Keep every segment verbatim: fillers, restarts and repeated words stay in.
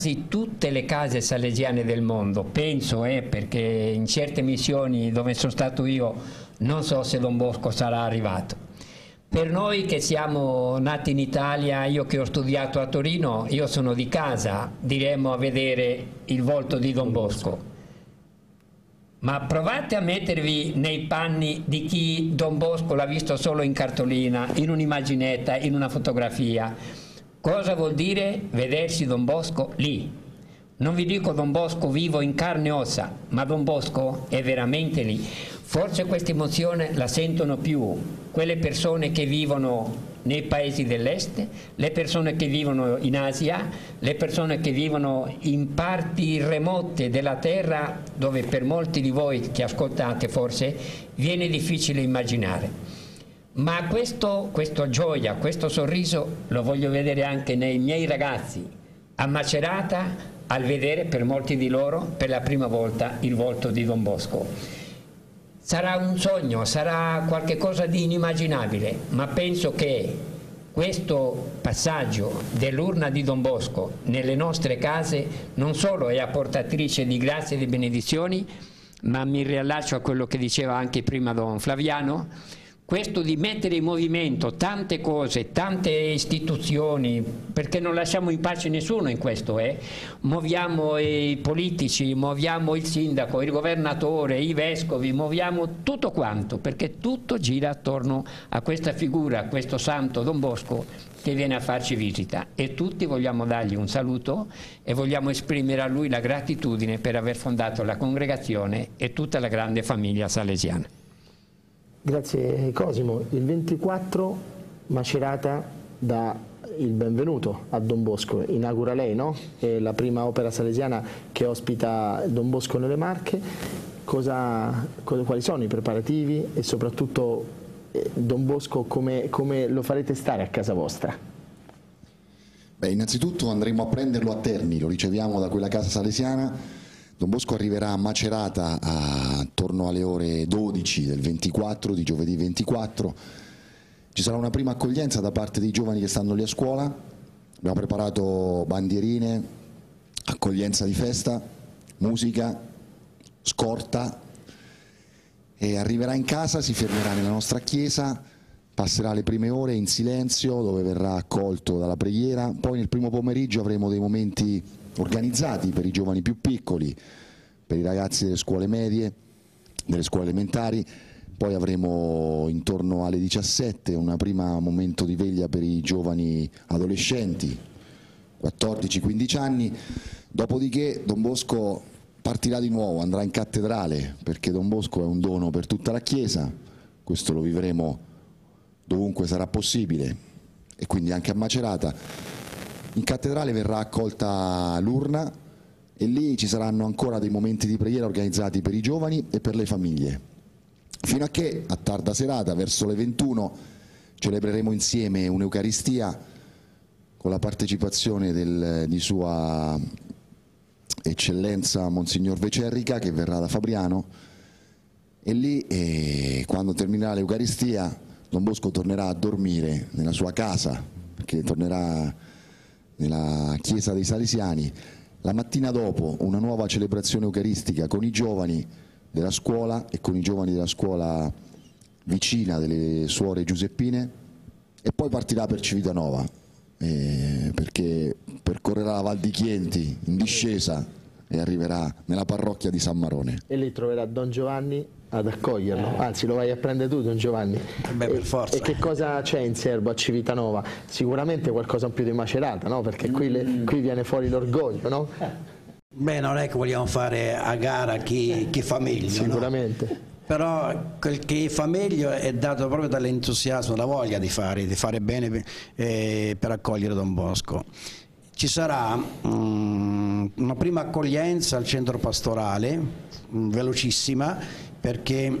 Quasi tutte le case salesiane del mondo, penso, eh, perché in certe missioni dove sono stato io non so se Don Bosco sarà arrivato. Per noi che siamo nati in Italia, io che ho studiato a Torino, io sono di casa, diremmo a vedere il volto di Don Bosco. Ma provate a mettervi nei panni di chi Don Bosco l'ha visto solo in cartolina, in un'immaginetta, in una fotografia. Cosa vuol dire vedersi Don Bosco lì? Non vi dico Don Bosco vivo in carne e ossa, ma Don Bosco è veramente lì. Forse questa emozione la sentono più quelle persone che vivono nei paesi dell'est, le persone che vivono in Asia, le persone che vivono in parti remote della terra dove per molti di voi che ascoltate forse viene difficile immaginare. Ma questo, questa gioia, questo sorriso lo voglio vedere anche nei miei ragazzi a Macerata al vedere per molti di loro per la prima volta il volto di Don Bosco. Sarà un sogno, sarà qualcosa di inimmaginabile, ma penso che questo passaggio dell'urna di Don Bosco nelle nostre case non solo è apportatrice di grazie e di benedizioni, ma mi riallaccio a quello che diceva anche prima Don Flaviano. Questo di mettere in movimento tante cose, tante istituzioni, perché non lasciamo in pace nessuno in questo, eh? Muoviamo i politici, muoviamo il sindaco, il governatore, i vescovi, muoviamo tutto quanto, perché tutto gira attorno a questa figura, a questo santo Don Bosco che viene a farci visita, e tutti vogliamo dargli un saluto e vogliamo esprimere a lui la gratitudine per aver fondato la congregazione e tutta la grande famiglia salesiana. Grazie Cosimo. Il ventiquattro Macerata dà il benvenuto a Don Bosco, inaugura lei, no? È la prima opera salesiana che ospita Don Bosco nelle Marche. Cosa, cosa, quali sono i preparativi e soprattutto eh, Don Bosco come, come lo farete stare a casa vostra? Beh, innanzitutto andremo a prenderlo a Terni, lo riceviamo da quella casa salesiana. Don Bosco arriverà a Macerata attorno alle ore dodici del ventiquattro, di giovedì ventiquattro. Ci sarà una prima accoglienza da parte dei giovani che stanno lì a scuola. Abbiamo preparato bandierine, accoglienza di festa, musica, scorta, e arriverà in casa, si fermerà nella nostra chiesa, passerà le prime ore in silenzio dove verrà accolto dalla preghiera. Poi nel primo pomeriggio avremo dei momenti organizzati per i giovani più piccoli, per i ragazzi delle scuole medie, delle scuole elementari. Poi avremo intorno alle diciassette un primo momento di veglia per i giovani adolescenti, quattordici quindici anni, dopodiché Don Bosco partirà di nuovo, andrà in cattedrale, perché Don Bosco è un dono per tutta la Chiesa, questo lo vivremo dovunque sarà possibile, e quindi anche a Macerata. In cattedrale verrà accolta l'urna e lì ci saranno ancora dei momenti di preghiera organizzati per i giovani e per le famiglie, fino a che a tarda serata, verso le ventuno, celebreremo insieme un'Eucaristia con la partecipazione del, di Sua Eccellenza Monsignor Vecerrica, che verrà da Fabriano, e lì eh, quando terminerà l'Eucaristia Don Bosco tornerà a dormire nella sua casa, perché tornerà nella chiesa dei Salesiani. La mattina dopo una nuova celebrazione eucaristica con i giovani della scuola e con i giovani della scuola vicina delle suore Giuseppine, e poi partirà per Civitanova, eh, perché percorrerà la Val di Chienti in discesa e arriverà nella parrocchia di San Marone. E lì troverà Don Giovanni ad accoglierlo, anzi lo vai a prendere tu Don Giovanni. Beh, per forza. E, e che cosa c'è in serbo a Civitanova? Sicuramente qualcosa in più di Macerata, no? Perché qui, le, mm. qui viene fuori l'orgoglio, no? Beh, non è che vogliamo fare a gara chi, chi fa meglio, sicuramente, no? Però quel che fa meglio è dato proprio dall'entusiasmo, la voglia di fare, di fare bene eh, per accogliere Don Bosco. Ci sarà um, una prima accoglienza al centro pastorale, um, velocissima, perché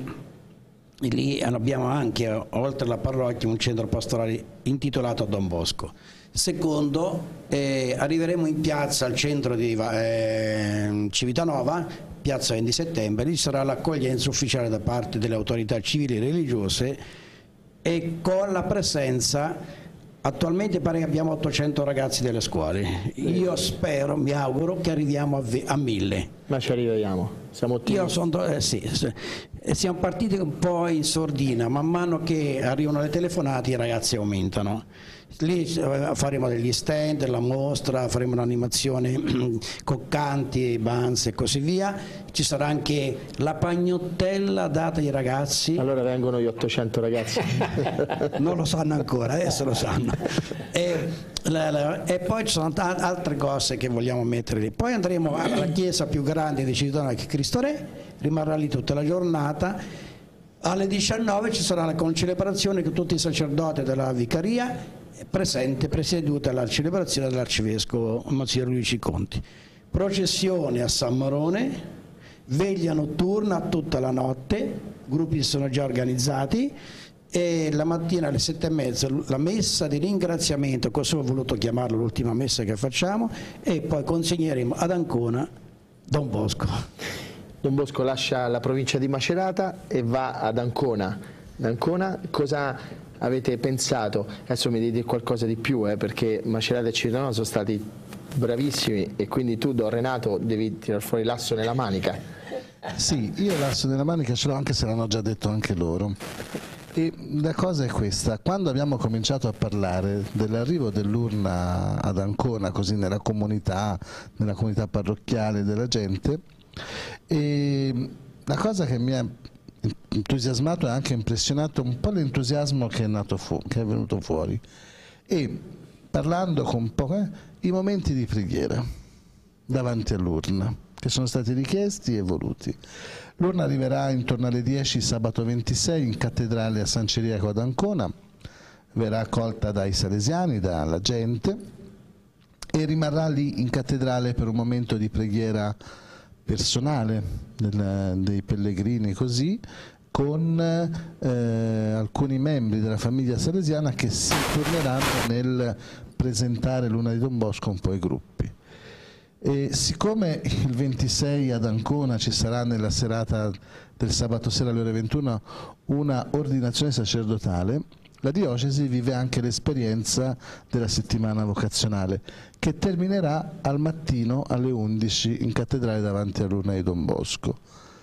lì abbiamo anche, oltre alla parrocchia, un centro pastorale intitolato a Don Bosco. Secondo, eh, arriveremo in piazza al centro di eh, Civitanova, piazza venti settembre, lì sarà l'accoglienza ufficiale da parte delle autorità civili e religiose, e con la presenza Attualmente pare che abbiamo ottocento ragazzi delle scuole, io spero, mi auguro che arriviamo a, a mille. Ma ci arriviamo, siamo ottimisti. Io sono, eh, sì, sì. Siamo partiti un po' in sordina, man mano che arrivano le telefonate i ragazzi aumentano. Lì faremo degli stand, la mostra, faremo un'animazione con canti, banze e così via. Ci sarà anche la pagnottella data ai ragazzi. Allora vengono gli ottocento ragazzi. Non lo sanno ancora, adesso lo sanno. E, la, la, e poi ci sono altre cose che vogliamo mettere lì. Poi andremo alla chiesa più grande di Cittadona, che è Cristo Re, rimarrà lì tutta la giornata. Alle diciannove ci sarà la concelebrazione con tutti i sacerdoti della vicaria presente, presieduta alla celebrazione dell'arcivescovo Monsignor Luigi Conti. Processione a San Morone, veglia notturna tutta la notte, gruppi sono già organizzati, e la mattina alle sette e mezza la messa di ringraziamento, così ho voluto chiamarla l'ultima messa che facciamo, e poi consegneremo ad Ancona Don Bosco. Don Bosco lascia la provincia di Macerata e va ad Ancona. Ad Ancona cosa avete pensato? Adesso mi devi dire qualcosa di più, eh, perché Macerata e Cittadona sono stati bravissimi e quindi tu, Don Renato, devi tirar fuori l'asso nella manica. Sì, io l'asso nella manica ce l'ho, anche se l'hanno già detto anche loro. E la cosa è questa: quando abbiamo cominciato a parlare dell'arrivo dell'urna ad Ancona, così nella comunità, nella comunità parrocchiale della gente, e la cosa che mi ha entusiasmato e anche impressionato un po' l'entusiasmo che è, nato fu che è venuto fuori, e parlando con un po' eh, i momenti di preghiera davanti all'urna che sono stati richiesti e voluti. L'urna arriverà intorno alle dieci sabato ventisei in cattedrale a San Ciriaco ad Ancona, verrà accolta dai salesiani, dalla gente, e rimarrà lì in cattedrale per un momento di preghiera personale del, dei pellegrini, così, con eh, alcuni membri della famiglia salesiana che si torneranno nel presentare l'Una di Don Bosco un po' ai gruppi. E siccome il ventisei ad Ancona ci sarà nella serata del sabato sera alle ore ventuno una ordinazione sacerdotale, la diocesi vive anche l'esperienza della settimana vocazionale, che terminerà al mattino alle undici in cattedrale davanti all'urna di Don Bosco.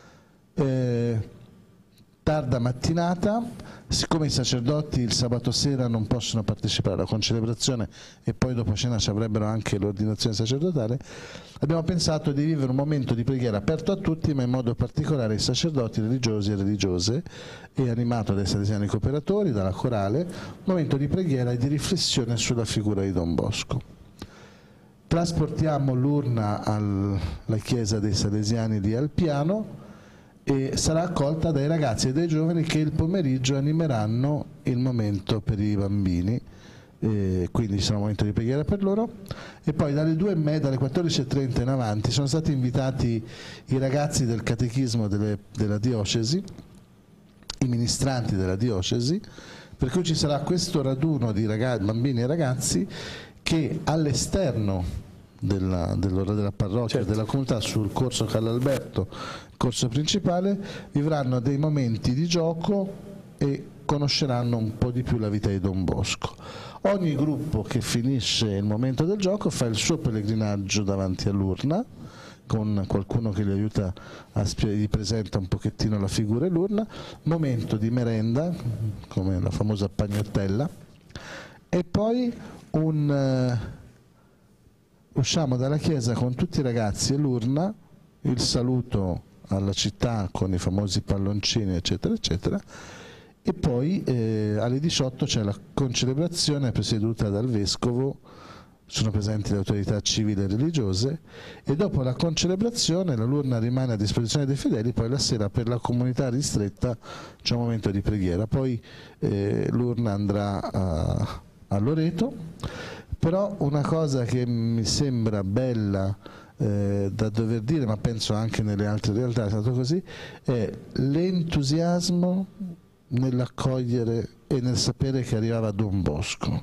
Eh, tarda mattinata, siccome i sacerdoti il sabato sera non possono partecipare alla concelebrazione e poi dopo cena ci avrebbero anche l'ordinazione sacerdotale, abbiamo pensato di vivere un momento di preghiera aperto a tutti, ma in modo particolare ai sacerdoti religiosi e religiose, e animato dai salesiani cooperatori, dalla corale, un momento di preghiera e di riflessione sulla figura di Don Bosco. Trasportiamo l'urna alla chiesa dei salesiani di Alpiano e sarà accolta dai ragazzi e dai giovani che il pomeriggio animeranno il momento per i bambini, e quindi ci sarà un momento di preghiera per loro, e poi dalle due e mezza, dalle quattordici e trenta in avanti sono stati invitati i ragazzi del catechismo delle, della diocesi, i ministranti della diocesi, per cui ci sarà questo raduno di ragazzi, bambini e ragazzi che all'esterno della, dell'ora della parrocchia, certo, della comunità, sul corso Carlo Alberto, corso principale, vivranno dei momenti di gioco e conosceranno un po' di più la vita di Don Bosco. Ogni gruppo che finisce il momento del gioco fa il suo pellegrinaggio davanti all'urna, con qualcuno che gli aiuta a spiegare, gli presenta un pochettino la figura e l'urna, momento di merenda, come la famosa pagnottella, e poi un, uh, usciamo dalla chiesa con tutti i ragazzi e l'urna, il saluto alla città con i famosi palloncini eccetera eccetera, e poi eh, alle diciotto c'è la concelebrazione presieduta dal vescovo, sono presenti le autorità civili e religiose, e dopo la concelebrazione la l'urna rimane a disposizione dei fedeli, poi la sera per la comunità ristretta c'è un momento di preghiera, poi eh, l'urna andrà a, a Loreto. Però una cosa che mi sembra bella Eh, da dover dire, ma penso anche nelle altre realtà è stato così, è l'entusiasmo nell'accogliere e nel sapere che arrivava Don Bosco.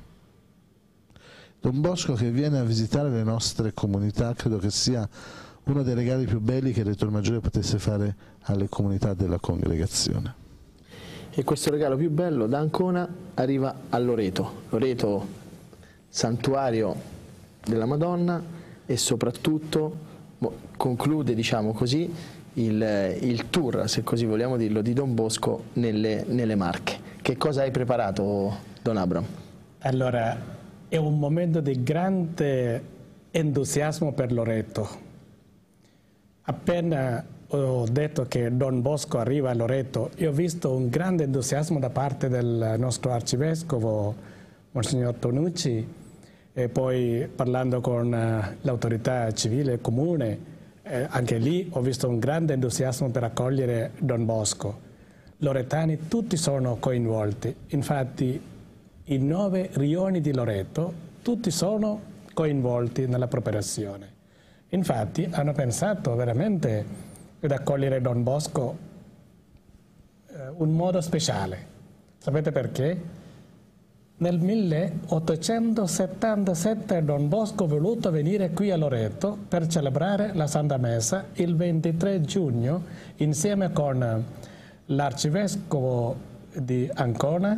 Don Bosco che viene a visitare le nostre comunità, credo che sia uno dei regali più belli che il Rettore Maggiore potesse fare alle comunità della congregazione. E questo regalo più bello da Ancona arriva a Loreto. Loreto santuario della Madonna e soprattutto conclude, diciamo così, il, il tour, se così vogliamo dirlo, di Don Bosco nelle, nelle Marche. Che cosa hai preparato, Don Abram? Allora, è un momento di grande entusiasmo per Loreto. Appena ho detto che Don Bosco arriva a Loreto, io ho visto un grande entusiasmo da parte del nostro arcivescovo, Monsignor Tonucci, e poi parlando con uh, l'autorità civile comune, eh, anche lì ho visto un grande entusiasmo per accogliere Don Bosco. Loretani tutti sono coinvolti, infatti i nove rioni di Loreto tutti sono coinvolti nella preparazione. Infatti hanno pensato veramente ad accogliere Don Bosco eh, un modo speciale. Sapete perché? Nel milleottocentosettantasette Don Bosco ha voluto venire qui a Loreto per celebrare la Santa Messa il ventitré giugno insieme con l'arcivescovo di Ancona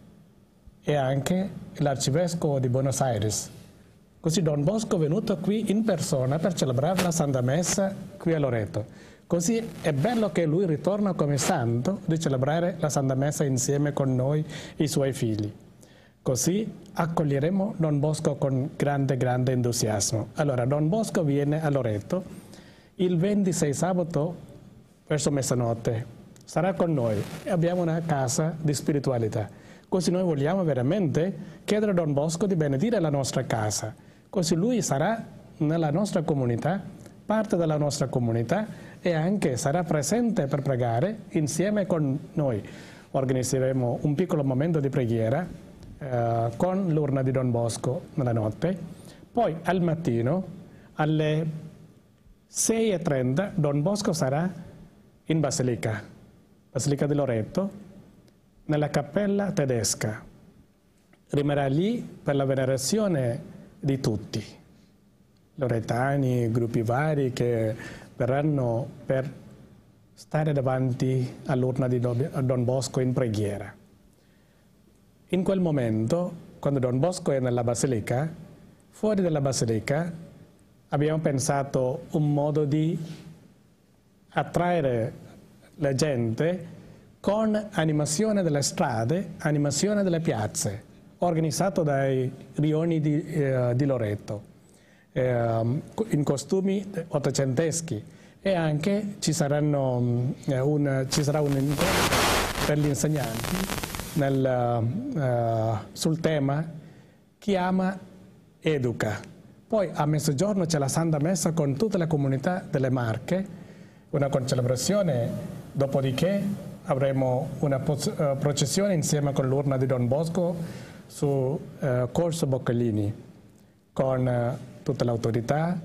e anche l'arcivescovo di Buenos Aires. Così Don Bosco è venuto qui in persona per celebrare la Santa Messa qui a Loreto. Così è bello che lui ritorna come santo di celebrare la Santa Messa insieme con noi, i suoi figli. Così accoglieremo Don Bosco con grande, grande entusiasmo. Allora, Don Bosco viene a Loreto il ventisei sabato verso mezzanotte. Sarà con noi e abbiamo una casa di spiritualità. Così noi vogliamo veramente chiedere a Don Bosco di benedire la nostra casa. Così lui sarà nella nostra comunità, parte della nostra comunità e anche sarà presente per pregare insieme con noi. Organizzeremo un piccolo momento di preghiera Uh, con l'urna di Don Bosco nella notte, poi al mattino alle sei e trenta Don Bosco sarà in Basilica, Basilica di Loreto, nella cappella tedesca. Rimarrà lì per la venerazione di tutti, loretani, gruppi vari che verranno per stare davanti all'urna di Don Bosco in preghiera. In quel momento, quando Don Bosco è nella Basilica, fuori dalla Basilica abbiamo pensato un modo di attrarre la gente con animazione delle strade, animazione delle piazze, organizzato dai rioni di, eh, di Loreto, eh, in costumi ottocenteschi, e anche ci, saranno, eh, un, ci sarà un incontro per gli insegnanti Nel, uh, sul tema Chi ama educa. Poi a mezzogiorno c'è la Santa Messa con tutta la comunità delle Marche, una concelebrazione, dopodiché avremo una uh, processione insieme con l'urna di Don Bosco su uh, Corso Boccalini, con uh, tutta l'autorità,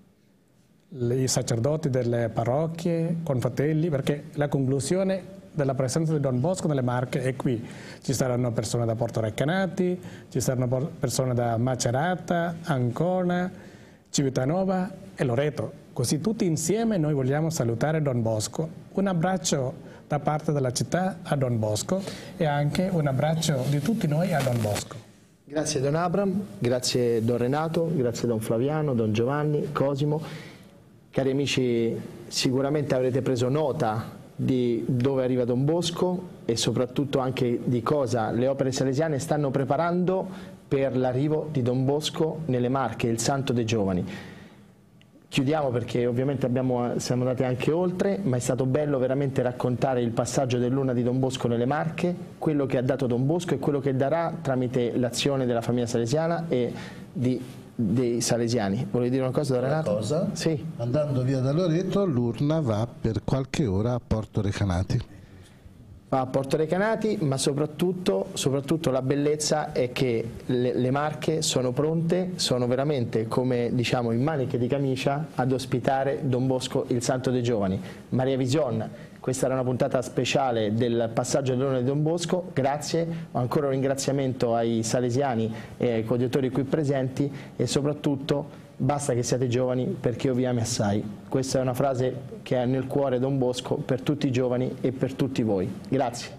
i sacerdoti delle parrocchie, con fratelli, perché la conclusione della presenza di Don Bosco nelle Marche è qui. Ci saranno persone da Porto Recanati, ci saranno persone da Macerata, Ancona, Civitanova e Loreto. Così tutti insieme noi vogliamo salutare Don Bosco. Un abbraccio da parte della città a Don Bosco e anche un abbraccio di tutti noi a Don Bosco. Grazie Don Abram, grazie Don Renato, grazie Don Flaviano, Don Giovanni, Cosimo. Cari amici, sicuramente avrete preso nota di dove arriva Don Bosco e soprattutto anche di cosa le opere salesiane stanno preparando per l'arrivo di Don Bosco nelle Marche, il Santo dei Giovani. Chiudiamo perché ovviamente abbiamo, siamo andati anche oltre, ma è stato bello veramente raccontare il passaggio dell'urna di Don Bosco nelle Marche, quello che ha dato Don Bosco e quello che darà tramite l'azione della famiglia salesiana e di dei salesiani. Volevi dire una cosa, Don Renato? Una cosa? Sì. Andando via da Loreto, l'urna va per qualche ora a Porto Recanati. Va a Porto Recanati, ma soprattutto, soprattutto la bellezza è che le, le Marche sono pronte, sono veramente come diciamo in maniche di camicia ad ospitare Don Bosco, il Santo dei Giovani. Maria Vision, questa era una puntata speciale del passaggio dell'urna di Don Bosco. Grazie, ancora un ringraziamento ai salesiani e ai coadiutori qui presenti e soprattutto basta che siate giovani perché io vi amo assai. Questa è una frase che ha nel cuore Don Bosco per tutti i giovani e per tutti voi. Grazie.